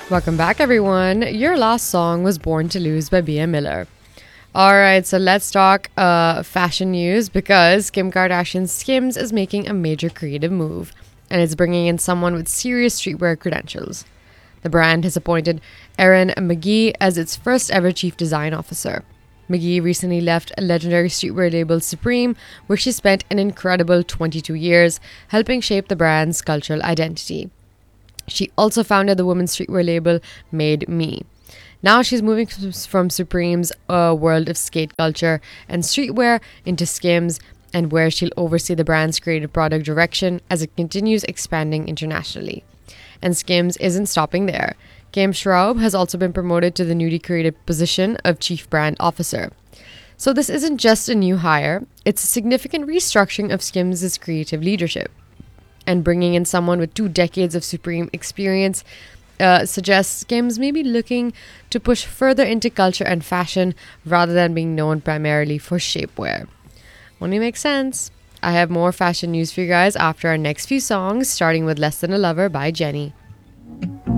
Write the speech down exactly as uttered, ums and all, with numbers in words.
Welcome back, everyone. Your last song was Born to Lose by B M Miller. Alright, so let's talk uh, fashion news because Kim Kardashian's Skims is making a major creative move and it's bringing in someone with serious streetwear credentials. The brand has appointed Erin McGee as its first ever chief design officer. McGee recently left a legendary streetwear label Supreme, where she spent an incredible twenty-two years helping shape the brand's cultural identity. She also founded the women's streetwear label Made Me. Now she's moving from Supreme's uh, world of skate culture and streetwear into Skims, and where she'll oversee the brand's creative product direction as it continues expanding internationally. And Skims isn't stopping there. Kim Schraub has also been promoted to the newly created position of Chief Brand Officer. So this isn't just a new hire, it's a significant restructuring of Skims' creative leadership. And bringing in someone with two decades of Supreme experience uh, suggests Skims may be looking to push further into culture and fashion rather than being known primarily for shapewear. Only makes sense. I have more fashion news for you guys after our next few songs, starting with Less Than a Lover by Jenny.